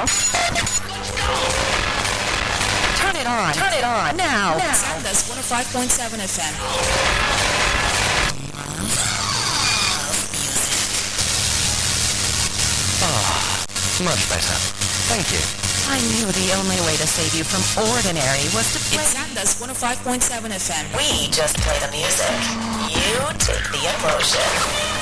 Turn it on. Turn it on. Now. Sandus 105.7 FM. Much better. Thank you. I knew the only way to save you from ordinary was to play. It's Sandus 105.7 FM. We just play the music. You take the emotion.